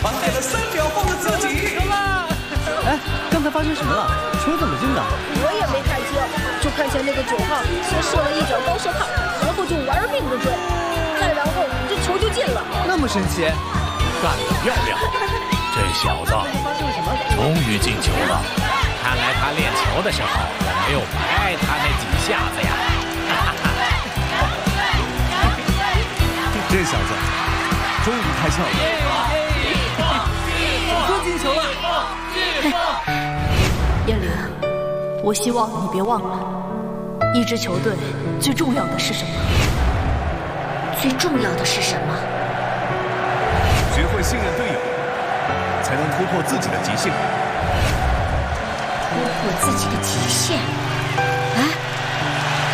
传给了3秒后的自己。 哎，刚才发生什么了？球怎么进的？ 我也没看清，就看见那个9号先射了一脚高射炮，然后就玩命的追，再然后这球就进了。 那么神奇？ 干得漂亮！这小子终于进球了。看来他练球的时候没有白挨他那几下子呀。 这小子终于开窍了。 又进球了！ 燕玲，我希望你别忘了，一支球队最重要的是什么？ 最重要的是什么？ 学会信任队友，才能突破自己的极限。 突破自己的极限。